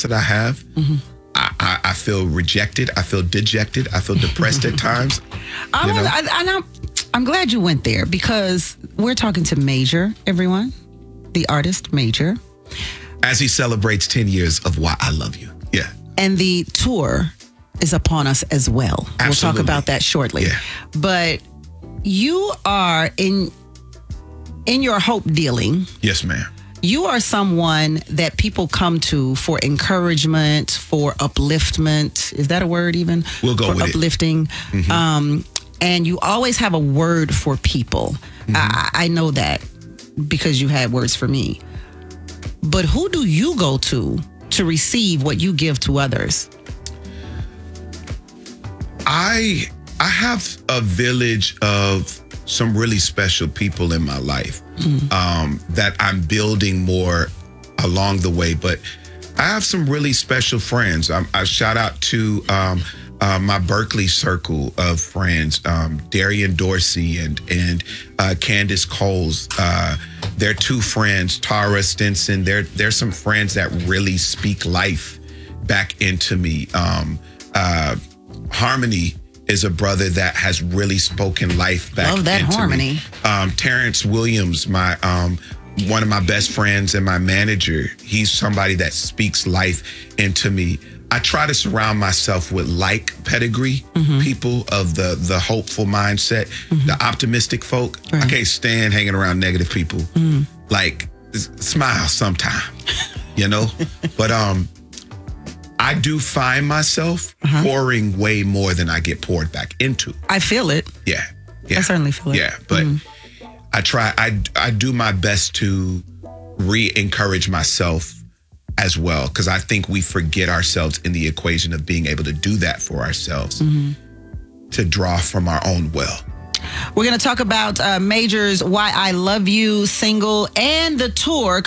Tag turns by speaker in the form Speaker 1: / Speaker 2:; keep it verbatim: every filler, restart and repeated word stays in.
Speaker 1: that I have, mm-hmm. I, I, I feel rejected. I feel dejected. I feel depressed at times.
Speaker 2: I
Speaker 1: you
Speaker 2: was,
Speaker 1: know?
Speaker 2: I, and I'm, I'm glad you went there because we're talking to Major, everyone, the artist Major.
Speaker 1: As he celebrates ten years of Why I Love You. Yeah.
Speaker 2: And the tour is upon us as well.
Speaker 1: Absolutely.
Speaker 2: We'll talk about that shortly.
Speaker 1: Yeah.
Speaker 2: But you are in in your hope dealing.
Speaker 1: Yes, ma'am.
Speaker 2: You are someone that people come to for encouragement, for upliftment. Is that a word even?
Speaker 1: We'll go
Speaker 2: for
Speaker 1: with
Speaker 2: uplifting.
Speaker 1: it. Mm-hmm.
Speaker 2: Um, and you always have a word for people. Mm-hmm. I, I know that because you had words for me. But who do you go to to receive what you give to others?
Speaker 1: I I have a village of some really special people in my life mm. um, that I'm building more along the way. But I have some really special friends. I, I shout out to um, uh, my Berkeley circle of friends, um, Darian Dorsey and and uh, Candace Coles. Uh, they're two friends, Tara Stinson. They're, they're some friends that really speak life back into me. Um, uh, Harmony is a brother that has really spoken life back
Speaker 2: Love that
Speaker 1: into
Speaker 2: Harmony.
Speaker 1: me. Um, Terrence Williams, my um, one of my best friends and my manager, he's somebody that speaks life into me. I try to surround myself with like pedigree mm-hmm. people of the the hopeful mindset, mm-hmm. the optimistic folk. Right. I can't stand hanging around negative people. Mm. Like, smile sometime, you know? But um. I do find myself uh-huh. pouring way more than I get poured back into.
Speaker 2: I feel it.
Speaker 1: Yeah. yeah.
Speaker 2: I certainly feel it.
Speaker 1: Yeah. But
Speaker 2: mm.
Speaker 1: I try, I, I do my best to re-encourage myself as well, because I think we forget ourselves in the equation of being able to do that for ourselves, mm-hmm. to draw from our own well.
Speaker 2: We're going to talk about uh, Major's Why I Love You single and the tour